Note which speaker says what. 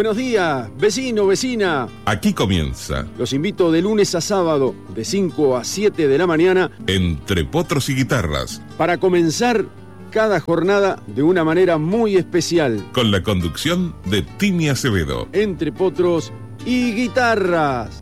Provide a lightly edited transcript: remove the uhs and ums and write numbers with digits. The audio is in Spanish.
Speaker 1: Buenos días, vecino, vecina.
Speaker 2: Aquí comienza.
Speaker 1: Los invito de lunes a sábado, de 5 a 7 de la mañana,
Speaker 2: Entre Potros y Guitarras,
Speaker 1: para comenzar cada jornada de una manera muy especial.
Speaker 2: con la conducción de Tini Acevedo.
Speaker 1: Entre Potros y Guitarras.